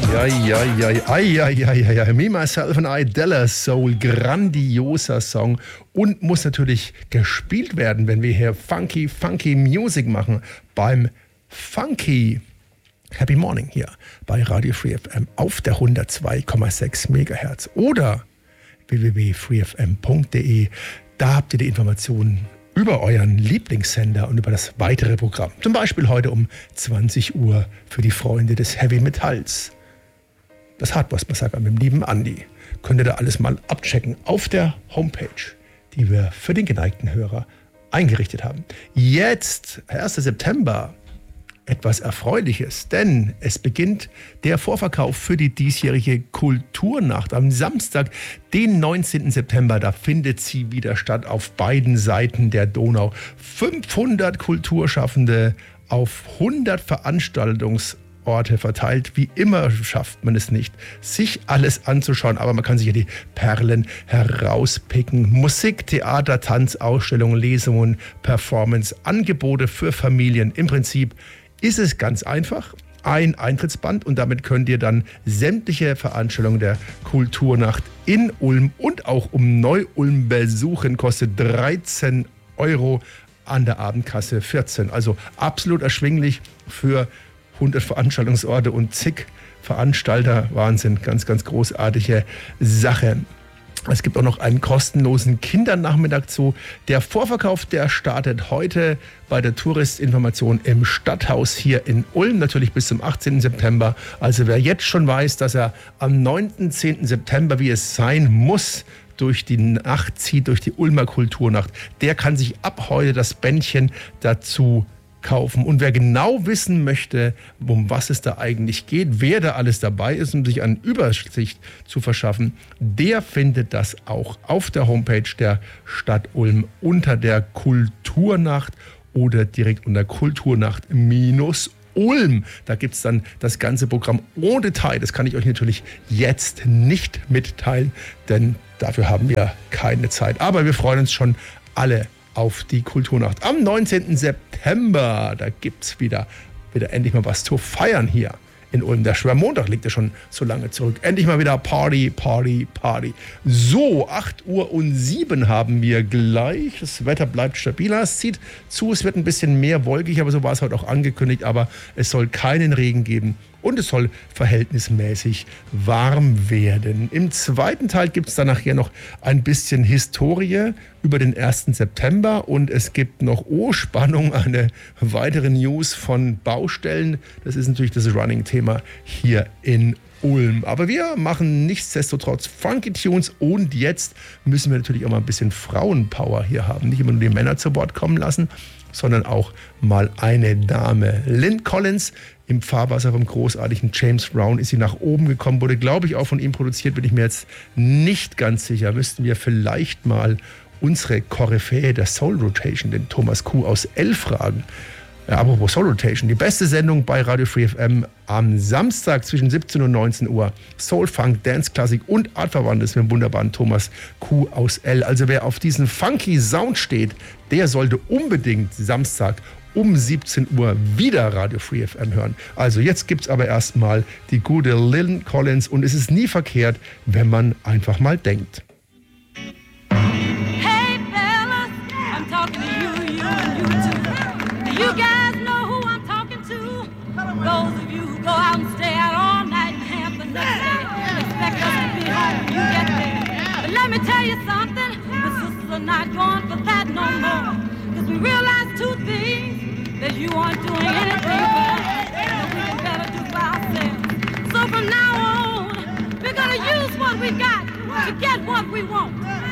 Ja. Me, Myself and I, Della Soul, grandioser Song und muss natürlich gespielt werden, wenn wir hier funky Music machen beim Funky Happy Morning hier bei Radio Free FM auf der 102,6 MHz oder www.freefm.de. Da habt ihr die Informationen über euren Lieblingssender und über das weitere Programm. Zum Beispiel heute um 20 Uhr für die Freunde des Heavy Metalls. Das Hardwurst-Massaker mit dem lieben Andi. Könnt ihr da alles mal abchecken auf der Homepage, die wir für den geneigten Hörer eingerichtet haben. Jetzt, 1. September, etwas Erfreuliches, denn es beginnt der Vorverkauf für die diesjährige Kulturnacht am Samstag, den 19. September. Da findet sie wieder statt auf beiden Seiten der Donau. 500 Kulturschaffende auf 100 Veranstaltungsorte verteilt. Wie immer schafft man es nicht, sich alles anzuschauen, aber man kann sich ja die Perlen herauspicken. Musik, Theater, Tanz, Ausstellungen, Lesungen, Performance, Angebote für Familien. Im Prinzip ist es ganz einfach. Ein Eintrittsband und damit könnt ihr dann sämtliche Veranstaltungen der Kulturnacht in Ulm und auch um Neu-Ulm besuchen. Kostet 13 €, an der Abendkasse 14. Also absolut erschwinglich für 100 Veranstaltungsorte und zig Veranstalter. Wahnsinn, ganz großartige Sache. Es gibt auch noch einen kostenlosen Kindernachmittag zu. Der Vorverkauf, der startet heute bei der Touristinformation im Stadthaus hier in Ulm, natürlich bis zum 18. September. Also wer jetzt schon weiß, dass er am 9. 10. September, wie es sein muss, durch die Nacht zieht, durch die Ulmer Kulturnacht, der kann sich ab heute das Bändchen dazu kaufen. Und wer genau wissen möchte, um was es da eigentlich geht, wer da alles dabei ist, um sich eine Übersicht zu verschaffen, der findet das auch auf der Homepage der Stadt Ulm unter der Kulturnacht oder direkt unter Kulturnacht-Ulm. Da gibt es dann das ganze Programm en Detail. Das kann ich euch natürlich jetzt nicht mitteilen, denn dafür haben wir keine Zeit. Aber wir freuen uns schon alle auf die Kulturnacht. Am 19. September, da gibt es wieder endlich mal was zu feiern hier in Ulm. Der Schwermontag liegt ja schon so lange zurück. Endlich mal wieder Party. So, 8:07 haben wir gleich. Das Wetter bleibt stabiler. Es zieht zu, es wird ein bisschen mehr wolkig, aber so war es heute auch angekündigt. Aber es soll keinen Regen geben. Und es soll verhältnismäßig warm werden. Im zweiten Teil gibt es dann nachher noch ein bisschen Historie über den 1. September. Und es gibt noch, Spannung, eine weitere News von Baustellen. Das ist natürlich das Running-Thema hier in Ulm. Aber wir machen nichtsdestotrotz Funky Tunes. Und jetzt müssen wir natürlich auch mal ein bisschen Frauenpower hier haben. Nicht immer nur die Männer zu Wort kommen lassen, sondern auch mal eine Dame. Lynn Collins, im Fahrwasser vom großartigen James Brown ist sie nach oben gekommen, wurde, glaube ich, auch von ihm produziert, bin ich mir jetzt nicht ganz sicher. Müssten wir vielleicht mal unsere Koryphäe der Soul Rotation, den Thomas Kuh aus L, fragen. Ja, apropos Soul Rotation, die beste Sendung bei Radio Free FM am Samstag zwischen 17 und 19 Uhr. Soul, Funk, Dance, Klassik und Artverwandtes mit dem wunderbaren Thomas Kuh aus L. Also wer auf diesen funky Sound steht, der sollte unbedingt Samstag um 17 Uhr wieder Radio Free FM hören. Also jetzt gibt's aber erstmal die gute Lynn Collins und es ist nie verkehrt, wenn man einfach mal denkt. Hey fellas, I'm talking to you and you too. Do you guys know who I'm talking to? Those of you who go out and stay out all night and have the next day and expect us to be home when you get there. But let me tell you something, the sisters are not going for that no more. Cause we realize two things, that you aren't doing anything for us, that we can better do for ourselves. So from now on, we're gonna use what we got to get what we want.